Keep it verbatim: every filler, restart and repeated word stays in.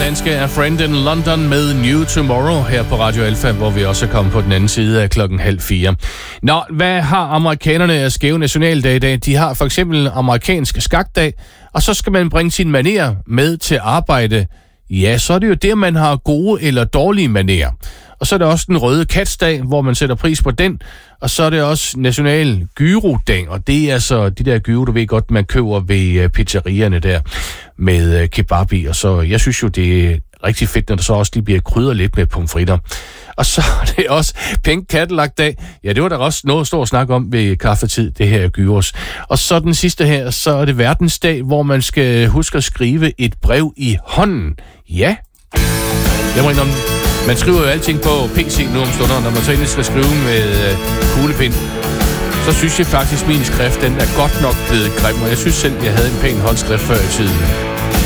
danske A Friend in London med New Tomorrow her på Radio Alpha, hvor vi også er kommet på den anden side af klokken halv fire. Nå, hvad har amerikanerne af skæve nationaldag i dag? De har for eksempel amerikansk skakdag, og så skal man bringe sine manerer med til arbejde. Ja, så er det jo det, man har gode eller dårlige manerer. Og så er det også den røde katsdag, hvor man sætter pris på den. Og så er det også national gyrodag, og det er altså de der gyro, du ved godt, man køber ved pizzerierne der med kebab i. Og så, jeg synes jo, det er rigtig fedt, når der så også lige bliver krydret lidt med pomfritter. Og så er det også Pink Cadillac-dag. Ja, det var der også noget stor snak om ved kaffetid, det her gyros. Og så den sidste her, så er det verdensdag, hvor man skal huske at skrive et brev i hånden. Ja, jeg må indrømme, man skriver jo alting på P C nu om stunder, når man så endelig skal skrive med øh, kuglepind. Så synes jeg faktisk, at min skrift, den er godt nok blevet grim, og jeg synes selv, jeg havde en pæn håndskrift før i tiden.